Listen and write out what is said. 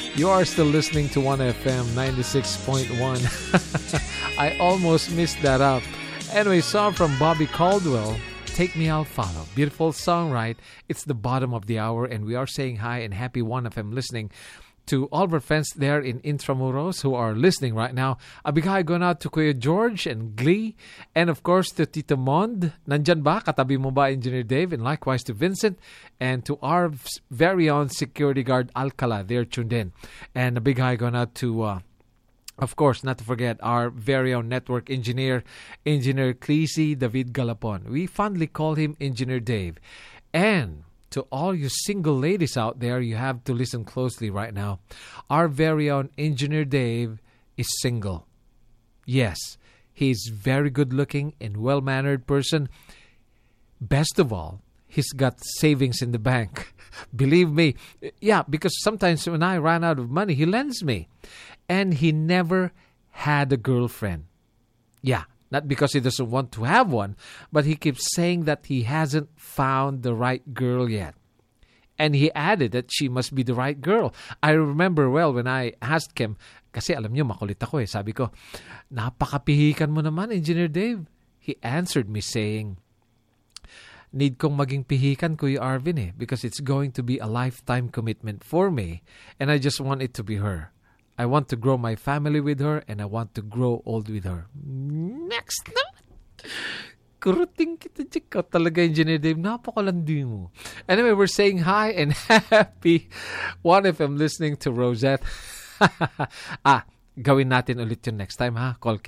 You are still listening to 1FM 96.1. I almost missed that up. Anyway, song from Bobby Caldwell, Take Me I'll Follow. Beautiful song, right? It's the bottom of the hour, and we are saying hi and happy 1FM listening to all of our friends there in Intramuros who are listening right now. A big hi going out to Kuya George and Glee, and of course to Tito Mond. Nandyan ba? Katabi mo ba, Engineer Dave? And likewise to Vincent and to our very own security guard Alcala. They're tuned in. And a big hi going out to, of course, not to forget our very own network engineer, Engineer Cleese David Galapon. We fondly call him Engineer Dave. And to all you single ladies out there, you have to listen closely right now. Our very own Engineer Dave is single. Yes, he's very good looking and well-mannered person. Best of all, he's got savings in the bank. Believe me. Yeah, because sometimes when I run out of money, he lends me. And he never had a girlfriend. Yeah. Not because he doesn't want to have one, but he keeps saying that he hasn't found the right girl yet. And he added that she must be the right girl. I remember well when I asked him, kasi alam niyo, makulit ako eh. Sabi ko, napakapihikan mo naman, Engineer Dave. He answered me saying, need kong maging pihikan, Kuya Arvin eh, because it's going to be a lifetime commitment for me, and I just want it to be her. I want to grow my family with her, and I want to grow old with her. Next naman. Kuruting kita, Ikaw talaga, Engineer Dave. Napakalandi mo. Anyway, we're saying hi and happy 1FM listening to Rosette. Gawin natin ulit yun next time, ha? Call